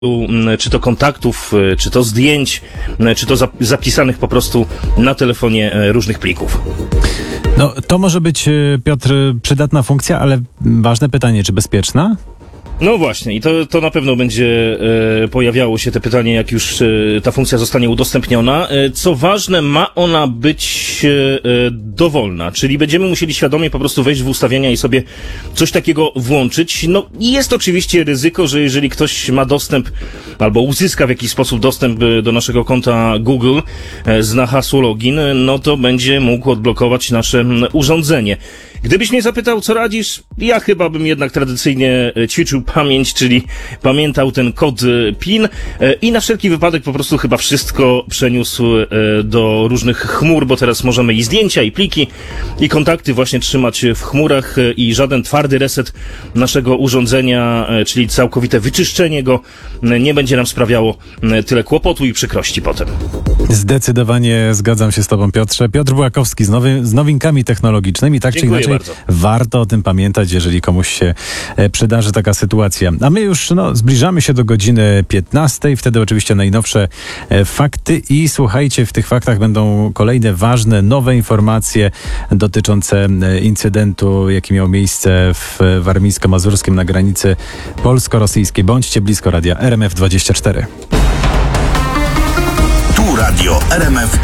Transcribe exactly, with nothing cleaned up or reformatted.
czy to kontaktów, czy to zdjęć, czy to zapisanych po prostu na telefonie różnych plików. No, to może być, Piotr, przydatna funkcja, ale ważne pytanie, czy bezpieczna? No właśnie, i to, to na pewno będzie e, pojawiało się te pytanie, jak już e, ta funkcja zostanie udostępniona. E, co ważne, ma ona być e, dowolna, czyli będziemy musieli świadomie po prostu wejść w ustawienia i sobie coś takiego włączyć. No i jest oczywiście ryzyko, że jeżeli ktoś ma dostęp albo uzyska w jakiś sposób dostęp do naszego konta Google, e, zna hasło login, no to będzie mógł odblokować nasze urządzenie. Gdybyś mnie zapytał, co radzisz, ja chyba bym jednak tradycyjnie ćwiczył pamięć, czyli pamiętał ten kod PIN i na wszelki wypadek po prostu chyba wszystko przeniósł do różnych chmur, bo teraz możemy i zdjęcia, i pliki, i kontakty właśnie trzymać w chmurach i żaden twardy reset naszego urządzenia, czyli całkowite wyczyszczenie go, nie będzie nam sprawiało tyle kłopotu i przykrości potem. Zdecydowanie zgadzam się z tobą, Piotrze. Piotr Bułakowski z, nowy, z nowinkami technologicznymi. Tak Dziękuję czy inaczej bardzo. Warto o tym pamiętać, jeżeli komuś się e, przydarzy taka sytuacja. A my już no, zbliżamy się do godziny piętnastej. Wtedy oczywiście najnowsze e, fakty i słuchajcie, w tych faktach będą kolejne ważne, nowe informacje dotyczące e, incydentu, jaki miał miejsce w Warmińsko-Mazurskim na granicy polsko-rosyjskiej. Bądźcie blisko radia R M F dwadzieścia cztery. Tu radio R M F